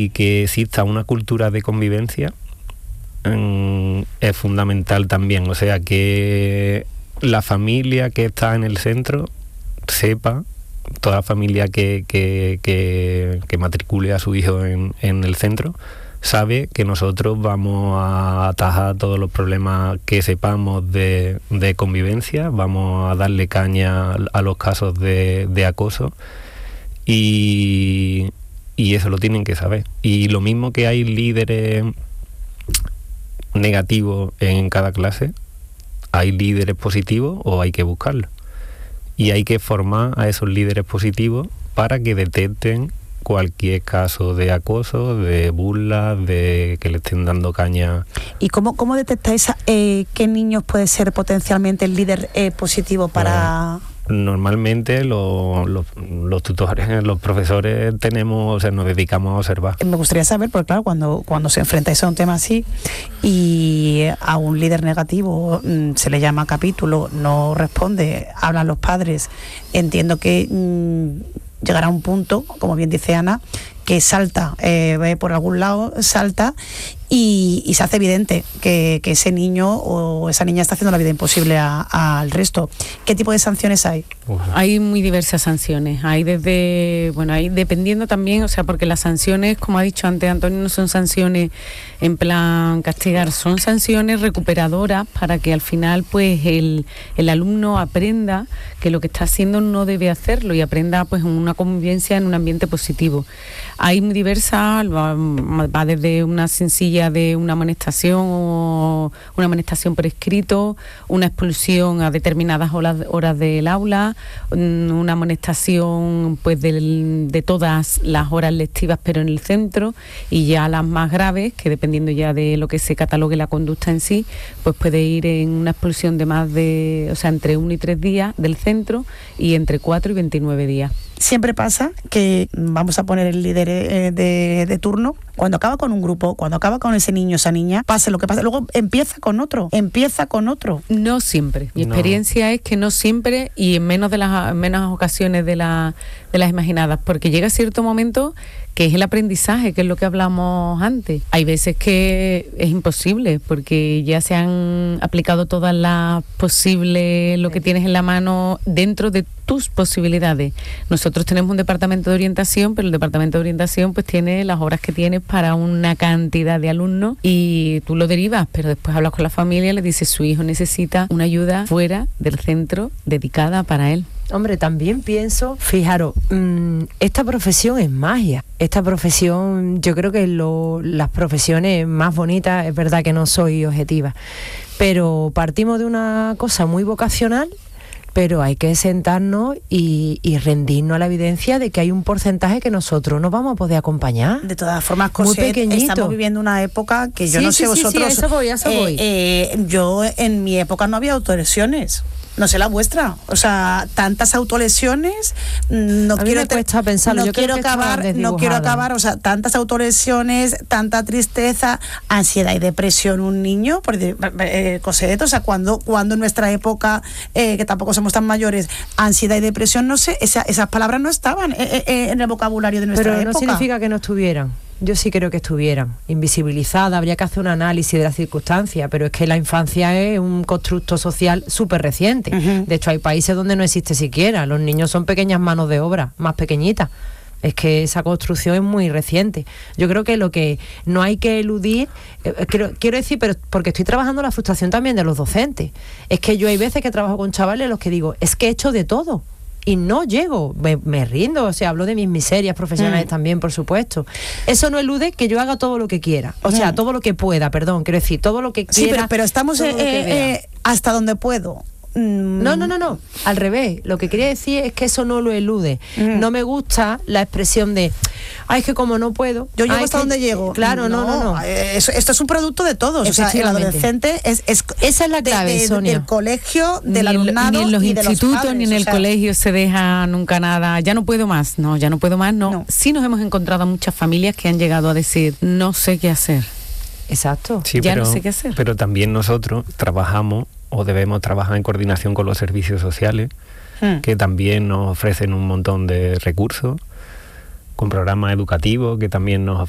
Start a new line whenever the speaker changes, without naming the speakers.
y que exista una cultura de convivencia es fundamental también. O sea, que la familia que está en el centro sepa, toda familia que matricule a su hijo en el centro, sabe que nosotros vamos a atajar todos los problemas que sepamos de convivencia, vamos a darle caña a los casos de acoso y eso lo tienen que saber. Y lo mismo que hay líderes negativos en cada clase, hay líderes positivos o hay que buscarlos. Y hay que formar a esos líderes positivos para que detecten cualquier caso de acoso, de burla, de que le estén dando caña.
¿Y cómo detectáis qué niños puede ser potencialmente el líder positivo para...?
Normalmente los tutores, los profesores nos dedicamos a observar.
Me gustaría saber, porque claro, cuando se enfrentáis a un tema así y a un líder negativo se le llama capítulo, no responde, hablan los padres, entiendo que llegará un punto, como bien dice Ana, que salta, por algún lado salta y se hace evidente que ese niño o esa niña está haciendo la vida imposible al resto. ¿Qué tipo de sanciones hay?
Hay muy diversas sanciones. Hay dependiendo también, o sea, porque las sanciones, como ha dicho antes Antonio, no son sanciones en plan castigar, son sanciones recuperadoras para que al final pues el alumno aprenda que lo que está haciendo no debe hacerlo y aprenda pues una convivencia en un ambiente positivo. Hay muy diversas, va desde una sencilla de una amonestación o una amonestación por escrito, una expulsión a determinadas horas del aula, una amonestación pues de todas las horas lectivas pero en el centro, y ya las más graves, que dependiendo ya de lo que se catalogue la conducta en sí, pues puede ir en una expulsión de entre 1 y 3 días del centro y entre 4 y 29 días.
Siempre pasa que, vamos a poner el líder de turno, cuando acaba con un grupo, cuando acaba con ese niño, esa niña, pase lo que pase, luego empieza con otro.
No siempre. Mi experiencia es que no siempre, y en menos ocasiones de las imaginadas, porque llega cierto momento que es el aprendizaje, que es lo que hablamos antes. Hay veces que es imposible, porque ya se han aplicado todas las posibles, lo que tienes en la mano dentro de tus posibilidades. Nosotros tenemos un departamento de orientación, pero el departamento de orientación pues tiene las horas que tiene para una cantidad de alumnos y tú lo derivas, pero después hablas con la familia y le dices su hijo necesita una ayuda fuera del centro dedicada para él.
Hombre, también pienso, fijaros, esta profesión es magia. Esta profesión, yo creo que las profesiones más bonitas, es verdad que no soy objetiva, pero partimos de una cosa muy vocacional, pero hay que sentarnos y rendirnos a la evidencia de que hay un porcentaje que nosotros no vamos a poder acompañar.
De todas formas, Cosette, estamos viviendo una época que yo no sé vosotros...
Sí, a eso voy.
Yo en mi época no había autolesiones. No sé la vuestra, o sea, tantas autolesiones, no quiero acabar, o sea, tantas autolesiones, tanta tristeza, ansiedad y depresión un niño, Cosette, o sea, cuando en nuestra época, que tampoco somos tan mayores, ansiedad y depresión, no sé, esas palabras no estaban en el vocabulario de nuestra época.
Pero no significa que no estuvieran. Yo sí creo que estuvieran invisibilizadas, habría que hacer un análisis de las circunstancias, pero es que la infancia es un constructo social súper reciente. Uh-huh. De hecho, hay países donde no existe siquiera, los niños son pequeñas manos de obra, más pequeñitas. Es que esa construcción es muy reciente. Yo creo que lo que no hay que eludir, quiero decir, pero porque estoy trabajando la frustración también de los docentes, es que yo hay veces que trabajo con chavales los que digo, es que he hecho de todo. Y no llego, me rindo, o sea, hablo de mis miserias profesionales también, por supuesto. Eso no elude que yo haga todo lo que quiera, o sea, todo lo que pueda, quiero decir, todo lo que quiera.
Sí, pero estamos hasta donde puedo.
No, al revés, lo que quería decir es que eso no lo elude. No me gusta la expresión de es que como no puedo,
yo llego hasta donde llego.
Claro, no.
Esto es un producto de todos, o sea, el adolescente
esa es la clave, Sonia.
Del colegio, del alumnado,
ni en los
y de
institutos,
los padres,
ni en el colegio se deja nunca nada, ya no puedo más. Sí nos hemos encontrado a muchas familias que han llegado a decir, no sé qué hacer.
Exacto.
Sí,
no sé qué hacer.
Pero también nosotros trabajamos o debemos trabajar en coordinación con los servicios sociales, que también nos ofrecen un montón de recursos, con programas educativos que también nos